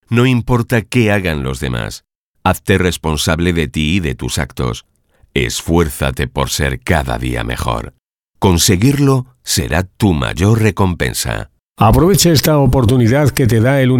No importa qué hagan los demás. Hazte responsable de ti y de tus actos. Esfuérzate por ser cada día mejor. Conseguirlo será tu mayor recompensa. Aprovecha esta oportunidad que te da el